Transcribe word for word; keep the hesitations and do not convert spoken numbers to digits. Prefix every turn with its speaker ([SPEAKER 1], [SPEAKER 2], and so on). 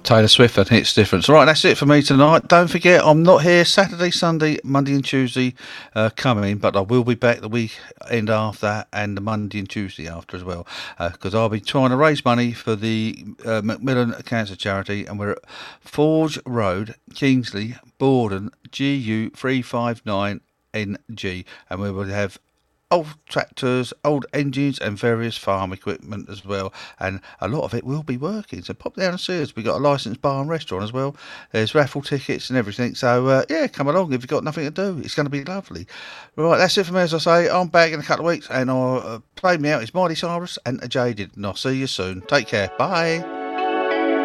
[SPEAKER 1] Taylor Swift and Hits Difference. Right, that's it for me tonight. Don't forget, I'm not here Saturday, Sunday, Monday and Tuesday uh, coming, but I will be back the weekend after and the Monday and Tuesday after as well, because uh, I'll be trying to raise money for the uh, Macmillan Cancer Charity, and we're at Forge Road, Kingsley, Borden, G U three five nine N G, and we will have old tractors, old engines and various farm equipment as well, and a lot of it will be working, so pop down and see us. We've got a licensed bar and restaurant as well. There's raffle tickets and everything, so uh, yeah, come along if you've got nothing to do. It's going to be lovely. Right, that's it for me. As I say, I'm back in a couple of weeks, and I'll uh, play me out. It's Miley Cyrus and Jaded, and I'll see you soon. Take care. Bye.